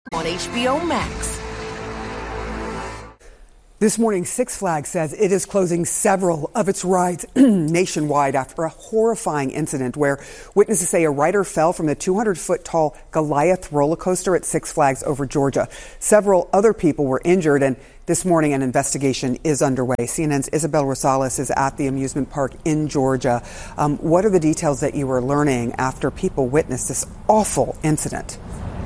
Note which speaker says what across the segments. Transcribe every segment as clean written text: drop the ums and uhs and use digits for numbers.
Speaker 1: on HBO Max.
Speaker 2: This morning, Six Flags says it is closing several of its rides nationwide after a horrifying incident where witnesses say a rider fell from the 200-foot tall Goliath roller coaster at Six Flags over Georgia. Several other people were injured, and this morning an investigation is underway. CNN's Isabel Rosales is at the amusement park in Georgia. What are the details that you were learning after people witnessed this awful incident?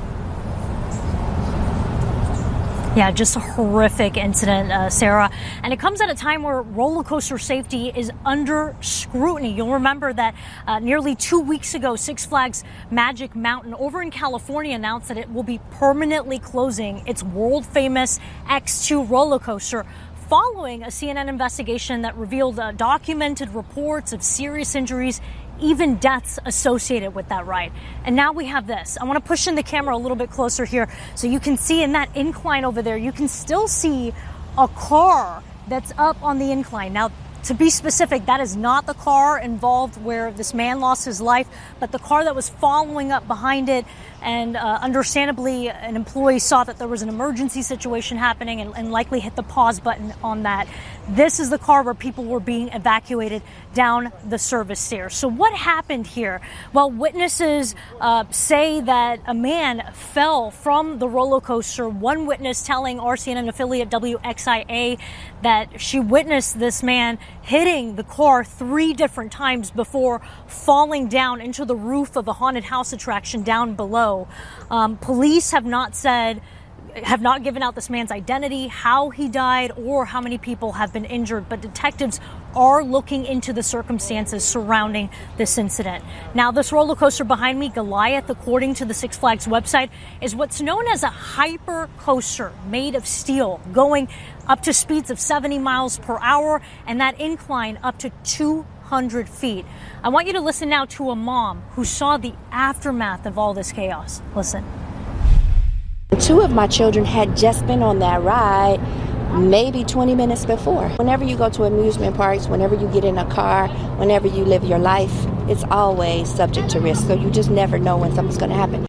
Speaker 3: Yeah, just a horrific incident, Sarah. And it comes at a time where roller coaster safety is under scrutiny. You'll remember that nearly 2 weeks ago, Six Flags Magic Mountain over in California announced that it will be permanently closing its world-famous X2 roller coaster following a CNN investigation that revealed documented reports of serious injuries, even deaths associated with that ride. And now we have this. I want to push in the camera a little bit closer here so you can see in that incline over there, you can still see a car that's up on the incline. Now, to be specific, that is not the car involved where this man lost his life, but the car that was following up behind it. And understandably, an employee saw that there was an emergency situation happening and likely hit the pause button on that. This is the car where people were being evacuated down the service stairs. So what happened here? Well, witnesses say that a man fell from the roller coaster. One witness telling our CNN affiliate WXIA that she witnessed this man hitting the car 3 different times before falling down into the roof of a haunted house attraction down below. Police have not given out this man's identity, how he died, or how many people have been injured, but detectives are looking into the circumstances surrounding this incident. Now, this roller coaster behind me, Goliath, according to the Six Flags website, is what's known as a hyper coaster made of steel, going up to speeds of 70 miles per hour, and that incline up to 200 feet. I want you to listen now to a mom who saw the aftermath of all this chaos. Listen.
Speaker 4: 2 of my children had just been on that ride maybe 20 minutes before. Whenever you go to amusement parks, whenever you get in a car, whenever you live your life, it's always subject to risk. So you just never know when something's going to happen.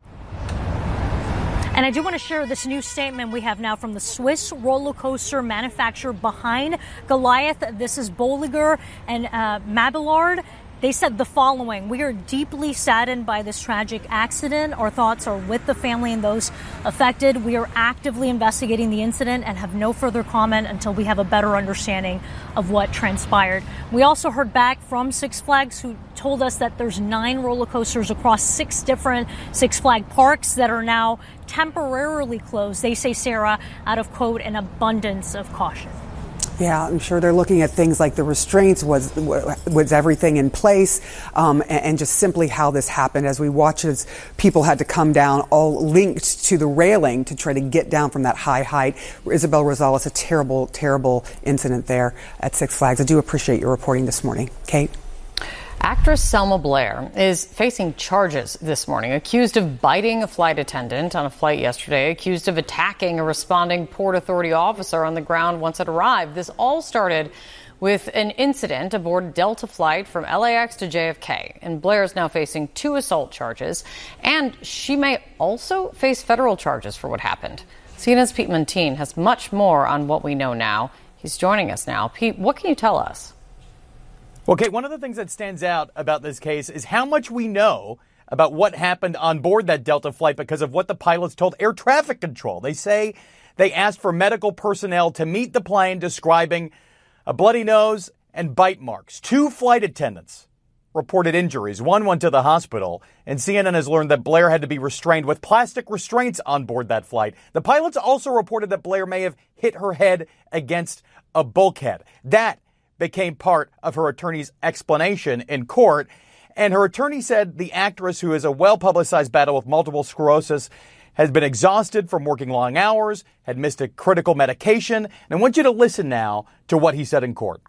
Speaker 3: And I do want to share this new statement we have now from the Swiss roller coaster manufacturer behind Goliath. This is Bolliger and Mabillard. They said the following: "We are deeply saddened by this tragic accident. Our thoughts are with the family and those affected. We are actively investigating the incident and have no further comment until we have a better understanding of what transpired." We also heard back from Six Flags, who told us that there's 9 roller coasters across 6 different Six Flag parks that are now temporarily closed. They say, Sarah, out of, quote, an abundance of caution.
Speaker 2: Yeah, I'm sure they're looking at things like the restraints, was everything in place, and just simply how this happened as we watch as people had to come down, all linked to the railing to try to get down from that high height. Isabel Rosales, a terrible, terrible incident there at Six Flags. I do appreciate your reporting this morning. Kate?
Speaker 5: Actress Selma Blair is facing charges this morning, accused of biting a flight attendant on a flight yesterday, accused of attacking a responding Port Authority officer on the ground once it arrived. This all started with an incident aboard a Delta flight from LAX to JFK. And Blair is now facing 2 assault charges, and she may also face federal charges for what happened. CNN's Pete Montine has much more on what we know now. He's joining us now. Pete, what can you tell us?
Speaker 6: Well, Kate, one of the things that stands out about this case is how much we know about what happened on board that Delta flight because of what the pilots told air traffic control. They say they asked for medical personnel to meet the plane, describing a bloody nose and bite marks. 2 flight attendants reported injuries. One went to the hospital, and CNN has learned that Blair had to be restrained with plastic restraints on board that flight. The pilots also reported that Blair may have hit her head against a bulkhead. That became part of her attorney's explanation in court. And her attorney said the actress, who has a well-publicized battle with multiple sclerosis, has been exhausted from working long hours, had missed a critical medication. And I want you to listen now to what he said in court.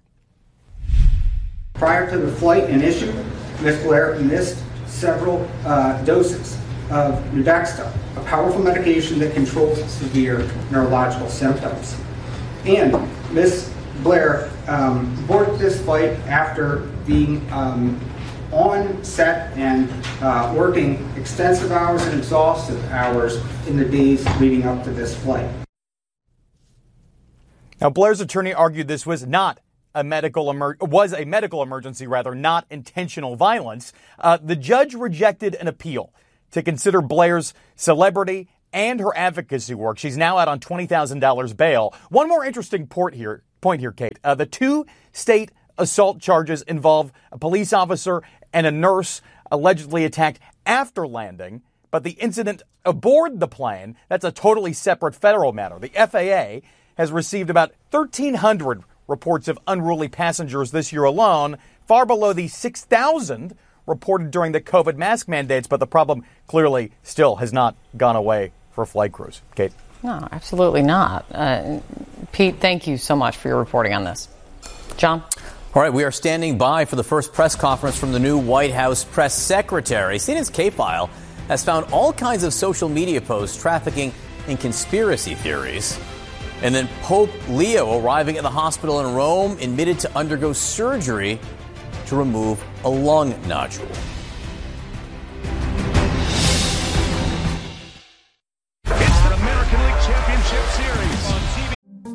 Speaker 7: Prior to the flight in issue, Ms. Blair missed several doses of Nuedexta, a powerful medication that controls severe neurological symptoms. And Ms. Blair boarded this flight after being on set and working extensive hours and exhaustive hours in the days leading up to this flight.
Speaker 6: Now, Blair's attorney argued this was not a medical emergency, not intentional violence. The judge rejected an appeal to consider Blair's celebrity and her advocacy work. She's now out on $20,000 bail. One more interesting point here, Kate. The two state assault charges involve a police officer and a nurse allegedly attacked after landing, but the incident aboard the plane, that's a totally separate federal matter. The FAA has received about 1,300 reports of unruly passengers this year alone, far below the 6,000 reported during the COVID mask mandates, but the problem clearly still has not gone away for flight crews. Kate?
Speaker 5: No, absolutely not. Pete, thank you so much for your reporting on this. John?
Speaker 1: All right, we are standing by for the first press conference from the new White House press secretary. CNN's K-File has found all kinds of social media posts trafficking in conspiracy theories. And then Pope Leo arriving at the hospital in Rome, admitted to undergo surgery to remove a lung nodule.